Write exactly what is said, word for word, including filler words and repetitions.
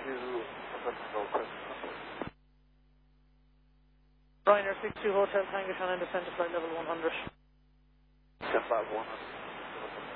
Ryanair six two Hotel Tango Shannon, descend to flight level one hundred. ten five one hundred.